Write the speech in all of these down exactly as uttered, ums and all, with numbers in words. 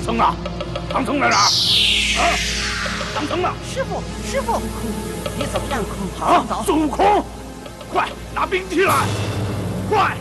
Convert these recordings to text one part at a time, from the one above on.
僧呢？唐僧在哪儿？啊，唐僧呢？ 师傅，师傅，你怎么样？ 啊，孙悟空，快拿兵器来！快！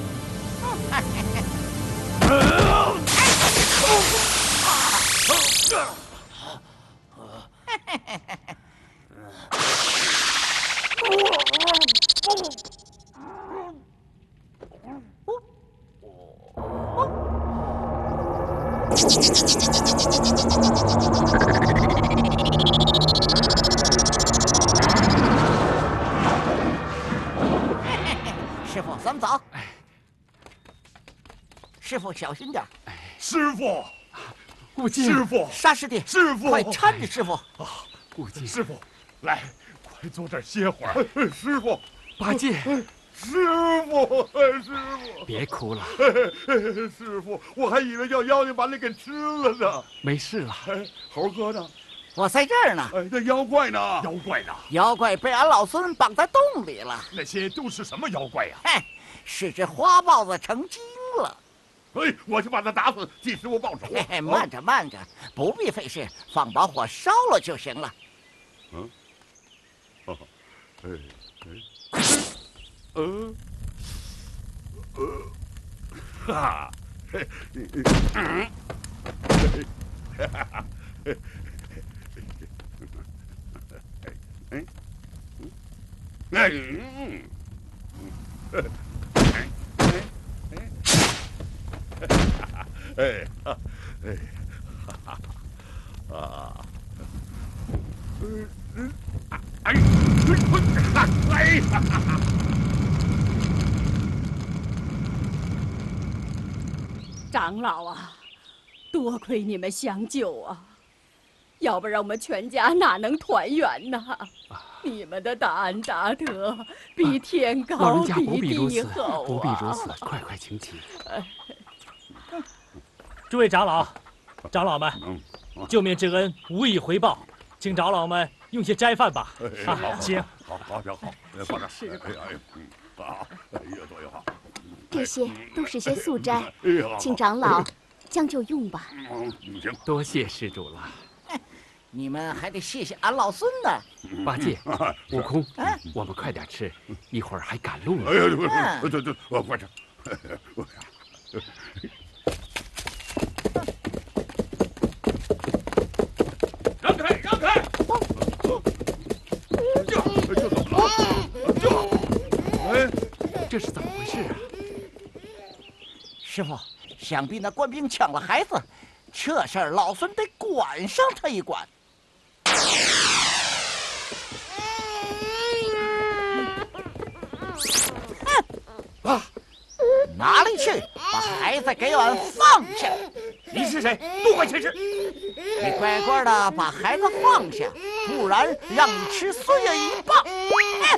师傅，咱们走。师傅，小心点。 师傅， 顾进， 师傅， 沙师弟， 师傅， 快搀着师傅。 啊， 顾进， 师傅，来，快坐这儿歇会儿。师傅， 八戒， 师傅，师傅， 别哭了。 师傅，我还以为叫妖精把你给吃了呢。 没事了。 猴哥呢？ 我在这儿呢。 哎，那妖怪呢？妖怪呢？ 妖怪被俺老孙绑在洞里了。 那些都是什么妖怪呀？ 嘿，是只花豹子成精了。 哎，我去把他打死，替师傅报仇。 嘿嘿，慢着慢着，不必费事，放把火烧了就行了。 嗯，哦，哎哎，呃，呃，哈，嘿，嗯，哈哈哈，嘿，哎，哎，嗯，嗯，哎，哎，哎，哈哈，啊，嗯嗯，哎，哎，哈哈。 长老啊，多亏你们相救啊，要不然我们全家哪能团圆呢？你们的大恩大德比天高， 老人家不必比如此， 地厚啊！ 不必如此，快快请起。 诸位长老、长老们，救命之恩无以回报，请长老们用些斋饭吧。啊，请。 好，好，好，好，放这儿。哎呀，哎，嗯，好，越多越好。 这些都是些素斋， 哎呀， 请长老将就用吧。 嗯，行。 多谢施主了。 你们还得谢谢俺老孙呢。 八戒、悟空，我们快点吃，一会儿还赶路呢。 哎呀，对对对，我快吃。 让开，让开！ 这这怎么了？这，哎， 这是怎么回事啊？ 师傅，想必那官兵抢了孩子，这事儿老孙得管上他一管。 啊！ 哪里去？把孩子给俺放下！ 你是谁？多管闲事！ 你乖乖的把孩子放下，不然让你吃岁月一棒！